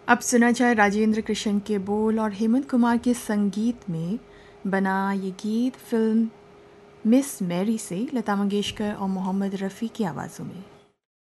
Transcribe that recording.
अब सुना जाए राजेंद्र कृष्ण के बोल और हेमंत कुमार के संगीत में बना ये गीत फिल्म मिस मैरी से लता मंगेशकर और मोहम्मद रफ़ी की आवाज़ों में।